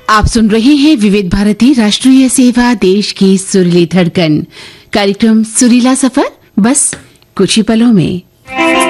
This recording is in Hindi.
आप सुन रहे हैं विविध भारती राष्ट्रीय सेवा, देश की सुरीली धड़कन। कार्यक्रम सुरीला सफर बस कुछ ही पलों में।